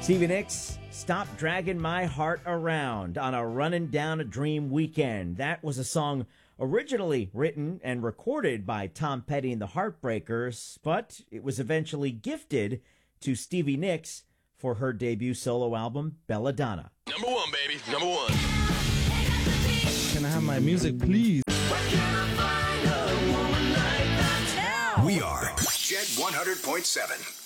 Stevie Nicks, Stop Dragging My Heart Around on a Running Down a Dream Weekend. That was a song originally written and recorded by Tom Petty and the Heartbreakers, but it was eventually gifted to Stevie Nicks for her debut solo album, Belladonna. Number one, baby. Number one. Can I have my music, please? We are Jet 100.7.